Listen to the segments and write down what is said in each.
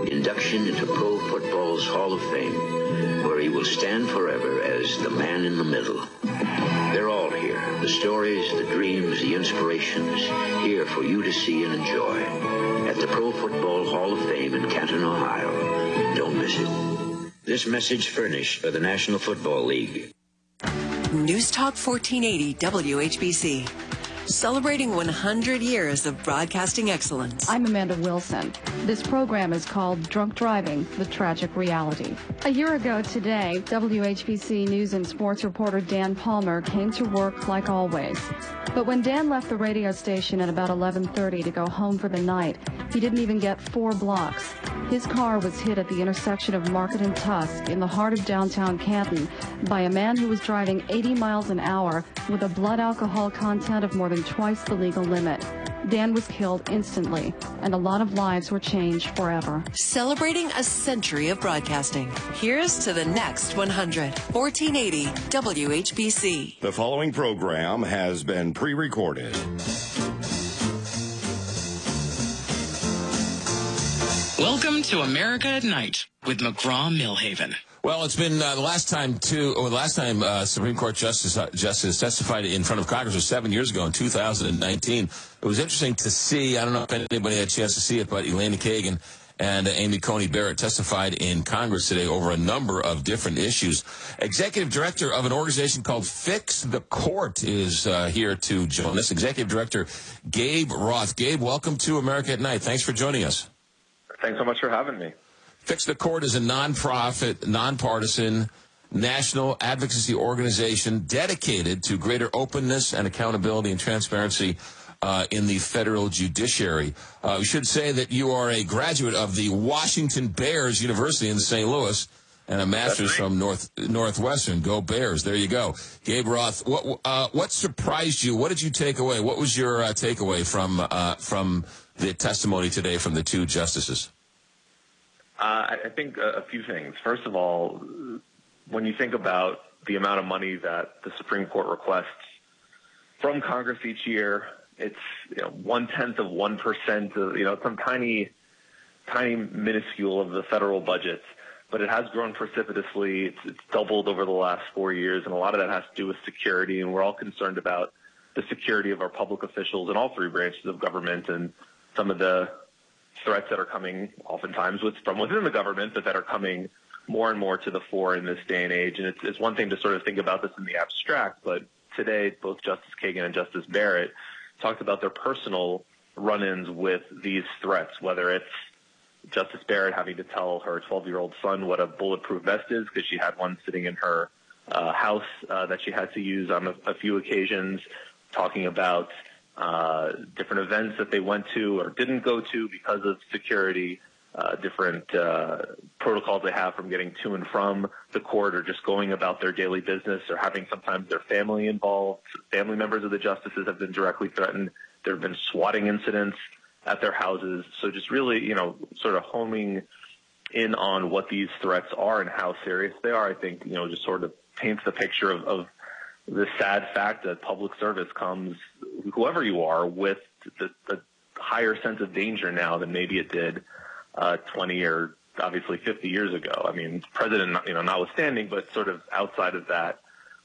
induction into Pro Football's Hall of Fame, where he will stand forever as the man in the middle. They're all here. The stories, the dreams, the inspirations, here for you to see and enjoy. At the Pro Football Hall of Fame in Canton, Ohio. Don't miss it. This message furnished by the National Football League. News Talk 1480 WHBC. Celebrating 100 years of broadcasting excellence. I'm Amanda Wilson. This program is called Drunk Driving, the Tragic Reality. A year ago today, WHBC News and Sports reporter Dan Palmer came to work like always. But when Dan left the radio station at about 11:30 to go home for the night, he didn't even get 4 blocks. His car was hit at the intersection of Market and Tusk in the heart of downtown Canton by a man who was driving 80 miles an hour with a blood alcohol content of more than twice the legal limit. Dan was killed instantly, and a lot of lives were changed forever. Celebrating a century of broadcasting. Here's to the next 100. 1480 WHBC. The following program has been pre-recorded. Welcome to America at Night with McGraw-Millhaven. Well, it's been the last time Supreme Court Justice testified in front of Congress was 7 years ago in 2019. It was interesting to see, I don't know if anybody had a chance to see it, but Elena Kagan and Amy Coney Barrett testified in Congress today over a number of different issues. Executive Director of an organization called Fix the Court is here to join us. Executive Director Gabe Roth. Gabe, welcome to America at Night. Thanks for joining us. Thanks so much for having me. Fix the Court is a nonprofit, nonpartisan, national advocacy organization dedicated to greater openness and accountability and transparency in the federal judiciary. We should say that you are a graduate of the Washington Bears University in St. Louis and a master's from Northwestern. Go Bears. There you go. Gabe Roth, what surprised you? What did you take away? What was your takeaway from the testimony today from the two justices? I think a few things. First of all, when you think about the amount of money that the Supreme Court requests from Congress each year, it's 0.1% of some tiny minuscule of the federal budget, but it has grown precipitously. It's doubled over the last 4 years, and a lot of that has to do with security. And we're all concerned about the security of our public officials in all 3 branches of government and some of the threats that are coming oftentimes from within the government, but that are coming more and more to the fore in this day and age. And it's one thing to sort of think about this in the abstract, but today both Justice Kagan and Justice Barrett talked about their personal run-ins with these threats, whether it's Justice Barrett having to tell her 12-year-old son what a bulletproof vest is because she had one sitting in her house that she had to use on a few occasions, talking about different events that they went to or didn't go to because of security, different protocols they have from getting to and from the court or just going about their daily business or having sometimes their family involved. Family members of the justices have been directly threatened. There have been swatting incidents at their houses. So just really, sort of homing in on what these threats are and how serious they are, I think, just sort of paints the picture of the sad fact that public service comes, whoever you are, with the higher sense of danger now than maybe it did 20 or obviously 50 years ago. I mean, president, notwithstanding, but sort of outside of that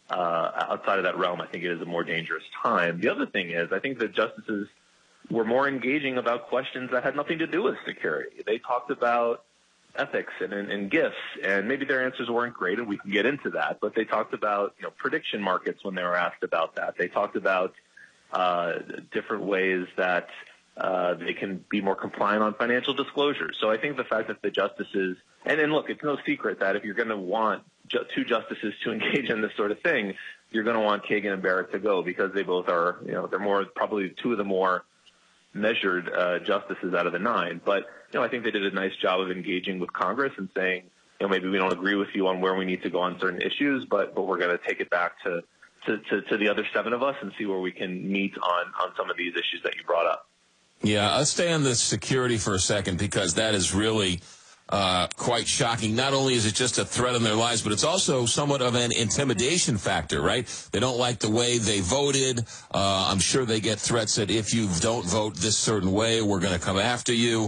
realm, I think it is a more dangerous time. The other thing is, I think the justices were more engaging about questions that had nothing to do with security. They talked about ethics and gifts, and maybe their answers weren't great, and we can get into that, but they talked about prediction markets when they were asked about that. They talked about different ways that they can be more compliant on financial disclosures. So I think the fact that the justices, and look, it's no secret that if you're going to want two justices to engage in this sort of thing, you're going to want Kagan and Barrett to go because they both are, they're probably two of the more measured justices out of the 9. But I think they did a nice job of engaging with Congress and saying, maybe we don't agree with you on where we need to go on certain issues, but we're going to take it back to the other 7 of us and see where we can meet on some of these issues that you brought up. Yeah, let's stay on the security for a second because that is really quite shocking. Not only is it just a threat on their lives, but it's also somewhat of an intimidation factor, right? They don't like the way they voted. I'm sure they get threats that if you don't vote this certain way, we're going to come after you.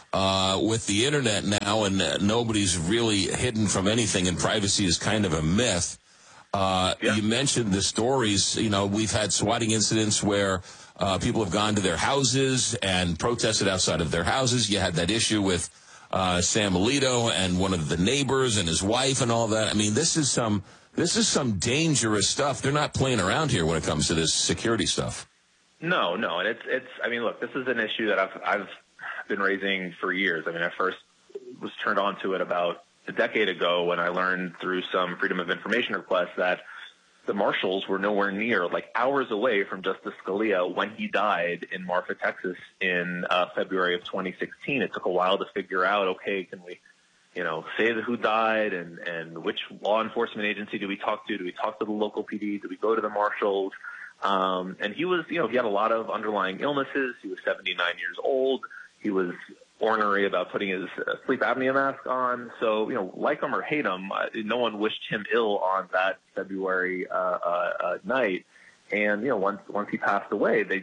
with the internet now, and nobody's really hidden from anything, and privacy is kind of a myth. You mentioned the stories. We've had swatting incidents where people have gone to their houses and protested outside of their houses. You had that issue with Sam Alito and one of the neighbors and his wife and all that. I mean, this is some dangerous stuff. They're not playing around here when it comes to this security stuff. No, and it's. I mean, look, this is an issue that I've been raising for years. I mean, I first was turned on to it about a decade ago when I learned through some Freedom of Information requests that the marshals were nowhere near, like hours away from Justice Scalia when he died in Marfa, Texas in February of 2016. It took a while to figure out, okay, can we, say who died and which law enforcement agency do we talk to? Do we talk to the local PD? Do we go to the marshals? And he was, he had a lot of underlying illnesses. He was 79 years old. He was ornery about putting his sleep apnea mask on. So, like him or hate him, no one wished him ill on that February night. And, once he passed away, it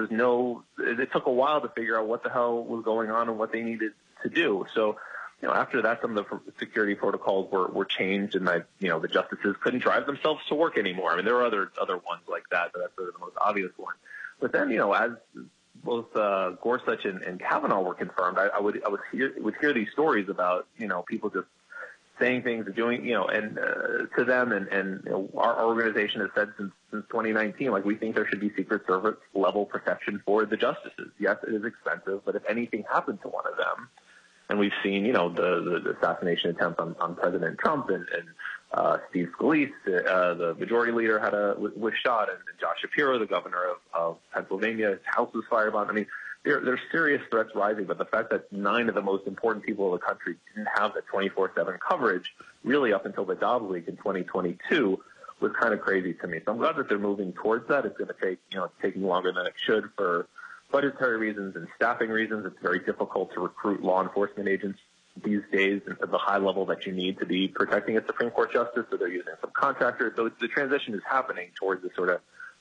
took a while to figure out what the hell was going on and what they needed to do. So, after that, some of the security protocols were changed, and the justices couldn't drive themselves to work anymore. I mean, there were other ones like that, but that's sort of the most obvious one. But then, as both Gorsuch and Kavanaugh were confirmed, I would hear these stories about people just saying things and doing and to them, and our organization has said since 2019, like, we think there should be Secret Service level protection for the justices. Yes, it is expensive, but if anything happened to one of them, and we've seen the assassination attempt on President Trump and Steve Scalise, the majority leader, was shot, and Josh Shapiro, the governor of Pennsylvania, his house was firebombed. I mean, there's serious threats rising, but the fact that 9 of the most important people in the country didn't have the 24/7 coverage really up until the Dobbs leak in 2022 was kind of crazy to me. So I'm glad that they're moving towards that. It's going to take, it's taking longer than it should for budgetary reasons and staffing reasons. It's very difficult to recruit law enforcement agents these days at the high level that you need to be protecting a Supreme Court justice, so they're using some contractors. So the transition is happening towards the sort of,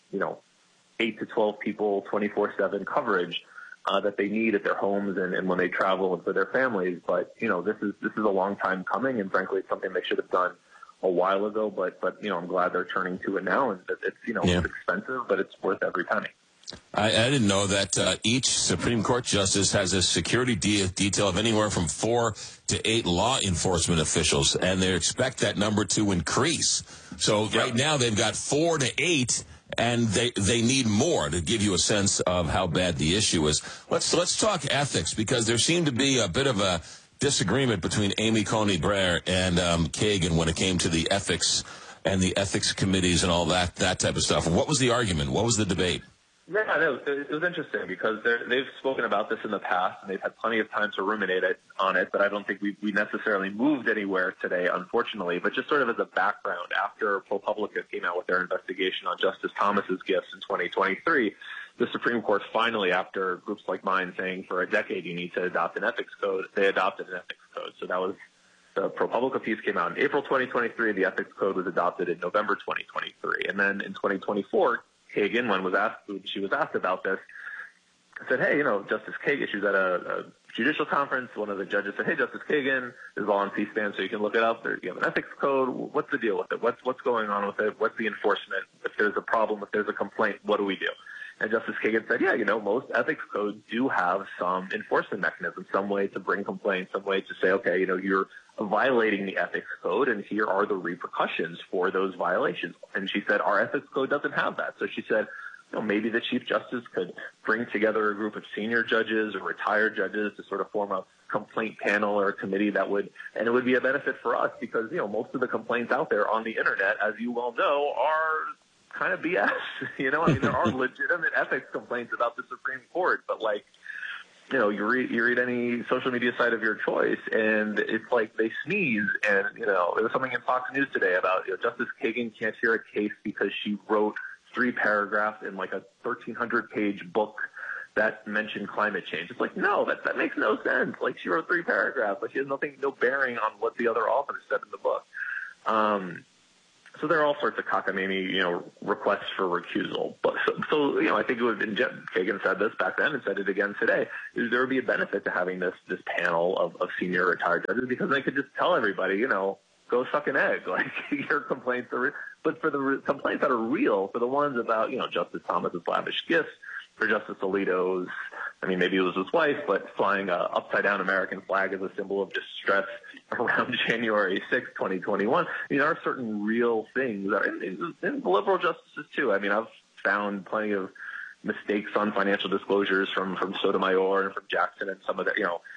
8 to 12 people, 24/7 coverage that they need at their homes and when they travel and for their families. But, this is a long time coming, and frankly, it's something they should have done a while ago. But I'm glad they're turning to it now, and it's, it's expensive, but it's worth every penny. I didn't know that each Supreme Court justice has a security detail of anywhere from 4 to 8 law enforcement officials, and they expect that number to increase. So right now they've got 4 to 8, and they need more to give you a sense of how bad the issue is. Let's talk ethics, because there seemed to be a bit of a disagreement between Amy Coney Barrett and Kagan when it came to the ethics and the ethics committees and all that type of stuff. What was the argument? What was the debate? Yeah, it was interesting because they've spoken about this in the past, and they've had plenty of time to ruminate on it, but I don't think we necessarily moved anywhere today, unfortunately. But just sort of as a background, after ProPublica came out with their investigation on Justice Thomas's gifts in 2023, the Supreme Court finally, after groups like mine saying for a decade you need to adopt an ethics code, they adopted an ethics code. So that was the ProPublica piece came out in April 2023. The ethics code was adopted in November 2023. And then in 2024, Kagan, when she was asked about this, said, hey, Justice Kagan, she was at a judicial conference. One of the judges said, hey, Justice Kagan, this is all on C-SPAN, so you can look it up. You have an ethics code. What's the deal with it? What's going on with it? What's the enforcement? If there's a problem, if there's a complaint, what do we do? And Justice Kagan said, most ethics codes do have some enforcement mechanism, some way to bring complaints, some way to say, okay, you're violating the ethics code, and here are the repercussions for those violations. And she said, our ethics code doesn't have that. So she said, maybe the Chief Justice could bring together a group of senior judges or retired judges to sort of form a complaint panel or a committee and it would be a benefit for us because, most of the complaints out there on the internet, as you well know, are kind of BS. There are legitimate ethics complaints about the Supreme Court, but you read any social media site of your choice, and it's like they sneeze. And there was something in Fox News today about Justice Kagan can't hear a case because she wrote 3 paragraphs in like a 1,300-page book that mentioned climate change. It's like, no, that makes no sense. Like, she wrote 3 paragraphs, but she has no bearing on what the other authors said in the book. So there are all sorts of cockamamie, requests for recusal. But so I think it would have been, Kagan said this back then and said it again today, there would be a benefit to having this panel of senior retired judges, because they could just tell everybody, go suck an egg. Like, your complaints are, but for the complaints that are real, for the ones about, Justice Thomas's lavish gifts, for Justice Alito's, maybe it was his wife, but flying a upside-down American flag as a symbol of distress around January 6, 2021. There are certain real things that are in the liberal justices, too. I've found plenty of mistakes on financial disclosures from Sotomayor and from Jackson and some of that,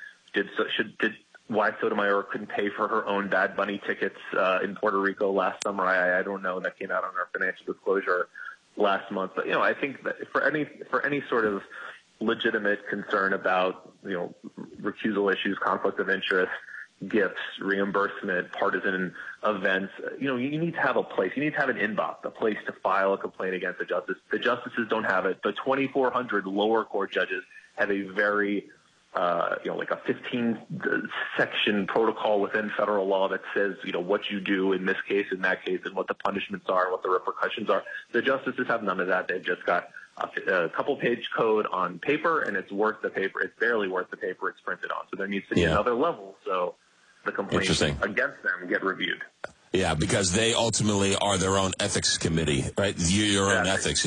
why Sotomayor couldn't pay for her own Bad Bunny tickets in Puerto Rico last summer. I don't know. That came out on our financial disclosure last month. But, I think that for any sort of legitimate concern about, recusal issues, conflict of interest, gifts, reimbursement, partisan events, you need to have a place. You need to have an inbox, a place to file a complaint against the justice. The justices don't have it. The 2,400 lower court judges have a very like a 15-section protocol within federal law that says, what you do in this case, in that case, and what the punishments are, and what the repercussions are. The justices have none of that. They've just got a couple-page code on paper, and it's worth the paper. It's barely worth the paper it's printed on. So there needs to be another level so the complaints against them get reviewed. Yeah, because they ultimately are their own ethics committee, right? Your own ethics.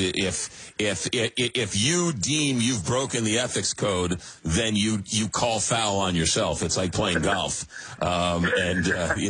If you deem you've broken the ethics code, then you call foul on yourself. It's like playing golf, and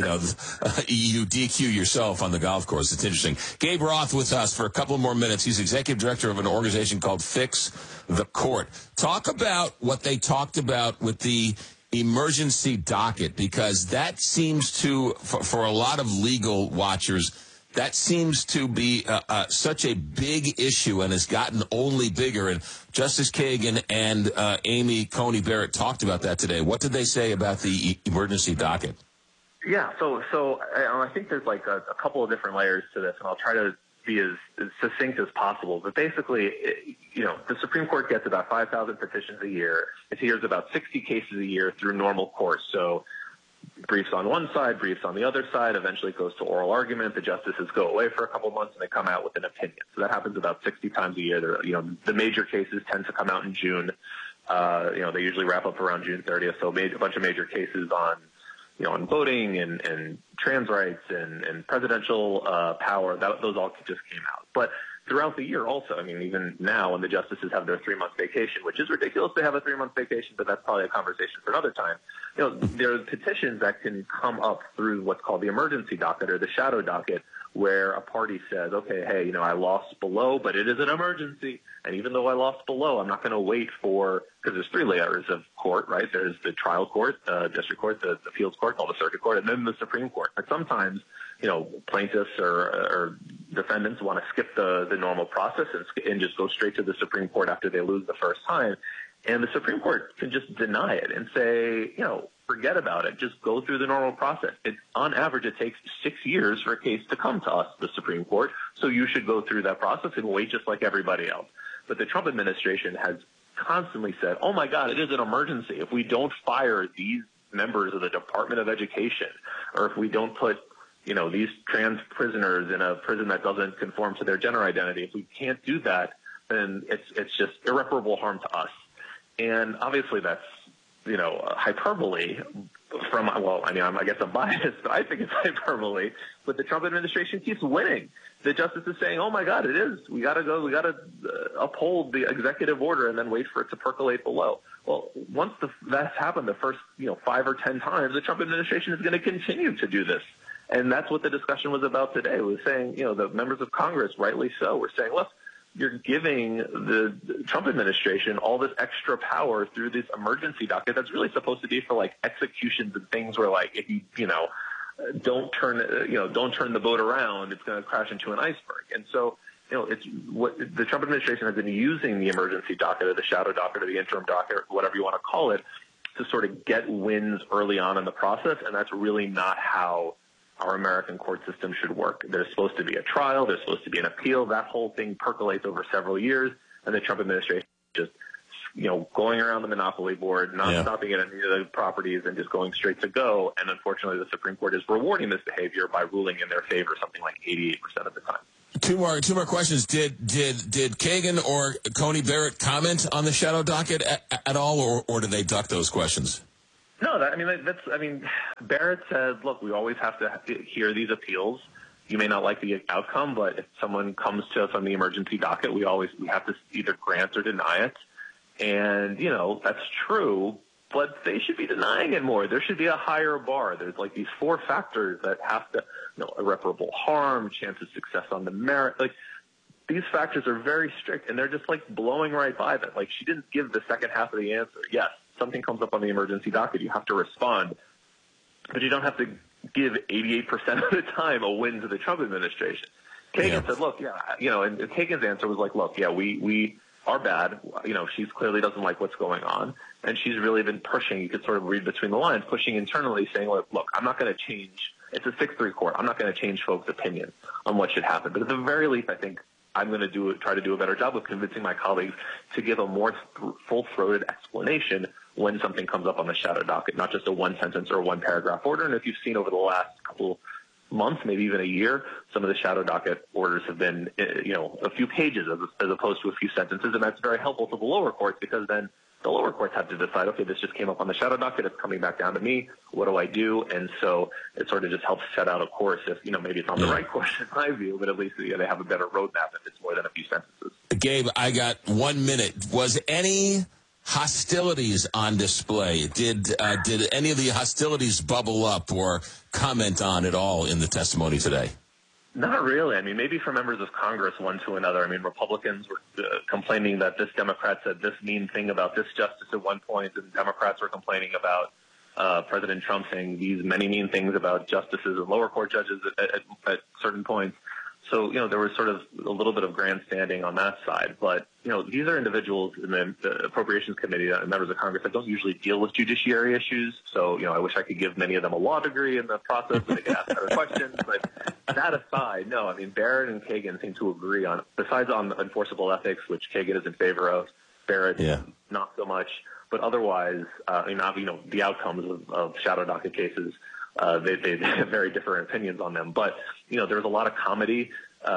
you DQ yourself on the golf course. It's interesting. Gabe Roth with us for a couple more minutes. He's executive director of an organization called Fix the Court. Talk about what they talked about with the emergency docket, because that seems to, for a lot of legal watchers, that seems to be such a big issue and has gotten only bigger. And Justice Kagan and Amy Coney Barrett talked about that today. What did they say about the emergency docket? Yeah, so I think there's like a couple of different layers to this, and I'll try to be as succinct as possible. But basically, the Supreme Court gets about 5,000 petitions a year. It hears about 60 cases a year through normal course. So briefs on one side, briefs on the other side. Eventually it goes to oral argument. The justices go away for a couple of months, and they come out with an opinion. So that happens about 60 times a year. The major cases tend to come out in June. They usually wrap up around June 30th. So a bunch of major cases on voting and trans rights and presidential power, those all just came out. But throughout the year also, even now when the justices have their 3-month vacation, which is ridiculous to have a 3-month vacation, but that's probably a conversation for another time. There are petitions that can come up through what's called the emergency docket or the shadow docket, where a party says, okay, hey, I lost below, but it is an emergency. And even though I lost below, I'm not going to wait because there's 3 layers of court, right? There's the trial court, district court, the appeals court, called the circuit court, and then the Supreme Court. But sometimes, plaintiffs or defendants want to skip the normal process and just go straight to the Supreme Court after they lose the first time. And the Supreme Court can just deny it and say, forget about it. Just go through the normal process. On average, it takes 6 years for a case to come to us, the Supreme Court. So you should go through that process and wait just like everybody else. But the Trump administration has constantly said, oh, my God, it is an emergency. If we don't fire these members of the Department of Education, or if we don't put, these trans prisoners in a prison that doesn't conform to their gender identity, if we can't do that, then it's just irreparable harm to us. And obviously that's, hyperbole from, I guess I'm biased, but I think it's hyperbole. But the Trump administration keeps winning. The justice is saying, oh, my God, it is. We got to uphold the executive order and then wait for it to percolate below. Well, once that's happened the first, 5 or 10 times, the Trump administration is going to continue to do this. And that's what the discussion was about today. It was saying, the members of Congress, rightly so, were saying, look, you're giving the Trump administration all this extra power through this emergency docket that's really supposed to be for like executions and things where like if you don't turn the boat around, it's going to crash into an iceberg. And so it's what the Trump administration has been using the emergency docket or the shadow docket or the interim docket or whatever you want to call it to sort of get wins early on in the process, and that's really not how our American court system should work. There's supposed to be a trial. There's supposed to be an appeal. That whole thing percolates over several years, and the Trump administration just going around the monopoly board, not stopping at any of the properties and just going straight to go. And unfortunately, the Supreme Court is rewarding this behavior by ruling in their favor something like 88% of the time. Two more questions. Did Kagan or Coney Barrett comment on the shadow docket at all, or did they duck those questions? No, Barrett says, look, we always have to hear these appeals. You may not like the outcome, but if someone comes to us on the emergency docket, we have to either grant or deny it. And, that's true, but they should be denying it more. There should be a higher bar. There's like these 4 factors that have to, irreparable harm, chance of success on the merit. Like, these factors are very strict, and they're just like blowing right by them. Like, she didn't give the second half of the answer. Yes, something comes up on the emergency docket, you have to respond, but you don't have to give 88% of the time a win to the Trump administration. Kagan said, look, and Kagan's answer was like, look, we are bad. She clearly doesn't like what's going on. And she's really been pushing, you could sort of read between the lines, pushing internally, saying, look, I'm not going to change. It's a 6-3 court. I'm not going to change folks' opinion on what should happen. But at the very least, I think I'm going to try to do a better job of convincing my colleagues to give a more full-throated explanation when something comes up on the shadow docket, not just a 1-sentence or a 1-paragraph order. And if you've seen over the last couple months, maybe even a year, some of the shadow docket orders have been, a few pages as opposed to a few sentences. And that's very helpful to the lower courts, because then the lower courts have to decide, okay, this just came up on the shadow docket. It's coming back down to me. What do I do? And so it sort of just helps set out a course if, maybe it's not the right course in my view, but at least they have a better roadmap if it's more than a few sentences. Gabe, I got 1 minute. Was any hostilities on display? Did any of the hostilities bubble up or comment on at all in the testimony today? Not really. I mean, maybe from members of Congress, one to another. I mean, Republicans were complaining that this Democrat said this mean thing about this justice at one point, and Democrats were complaining about President Trump saying these many mean things about justices and lower court judges at certain points. So, there was sort of a little bit of grandstanding on that side. But, these are individuals in the Appropriations Committee, members of Congress, that don't usually deal with judiciary issues. So, I wish I could give many of them a law degree in the process so they could ask better questions. But that aside, no, I mean, Barrett and Kagan seem to agree on, besides on enforceable ethics, which Kagan is in favor of, Barrett not so much. But otherwise, the outcomes of shadow docket cases, they have very different opinions on them. But, there was a lot of comedy,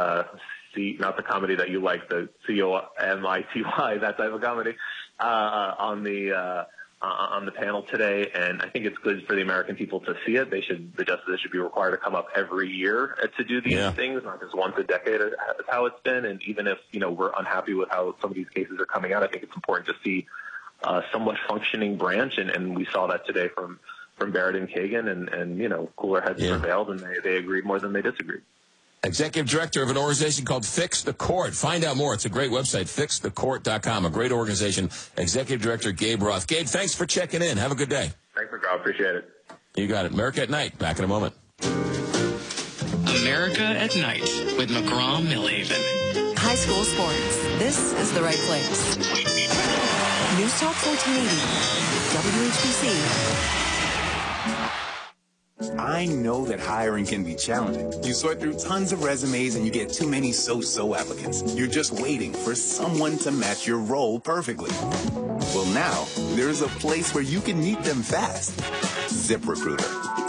not the comedy that you like, the COMITY, that type of comedy, on the panel today. And I think it's good for the American people to see it. The justices should be required to come up every year to do these things, not just once a decade is how it's been. And even if, we're unhappy with how some of these cases are coming out, I think it's important to see somewhat functioning branch. And we saw that today from Barrett and Kagan, and cooler heads prevailed, and they agreed more than they disagreed. Executive director of an organization called Fix the Court. Find out more. It's a great website, fixthecourt.com, a great organization. Executive director Gabe Roth. Gabe, thanks for checking in. Have a good day. Thanks, McGraw. Appreciate it. You got it. America at Night. Back in a moment. America at Night with McGraw Millhaven. High school sports. This is the right place. News Talk 1480. WHBC. I know that hiring can be challenging. You sort through tons of resumes and you get too many so-so applicants. You're just waiting for someone to match your role perfectly. Well, now there's a place where you can meet them fast. ZipRecruiter.